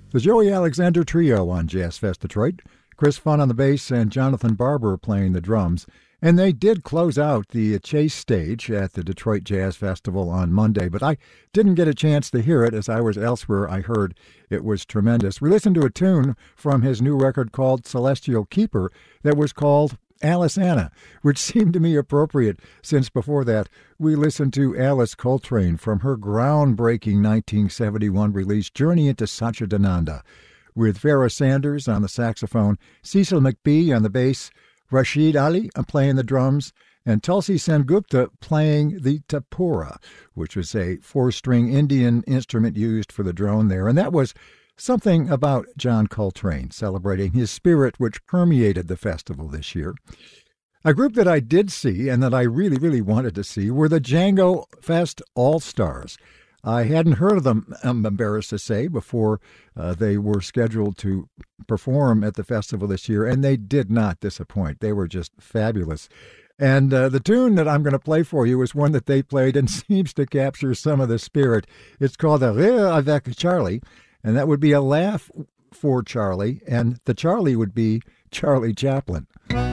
The Joey Alexander Trio on Jazz Fest Detroit. Chris Funn on the bass and Jonathan Barber playing the drums. And they did close out the Chase stage at the Detroit Jazz Festival on Monday, but I didn't get a chance to hear it as I was elsewhere. I heard it was tremendous. We listened to a tune from his new record called Celestial Keeper that was called Alice Anna, which seemed to me appropriate since before that we listened to Alice Coltrane from her groundbreaking 1971 release Journey into Satchidananda, with Vera Sanders on the saxophone, Cecil McBee on the bass, Rashid Ali playing the drums, and Tulsi Sengupta playing the tapura, which was a four-string Indian instrument used for the drone there. And that was something about John Coltrane, celebrating his spirit which permeated the festival this year. A group that I did see and that I really wanted to see were the Django Fest All-Stars. I hadn't heard of them, I'm embarrassed to say, before they were scheduled to perform at the festival this year, and they did not disappoint. They were just fabulous. And the tune that I'm going to play for you is one that they played and seems to capture some of the spirit. It's called A Rire avec Charlie, and that would be a laugh for Charlie, and the Charlie would be Charlie Chaplin.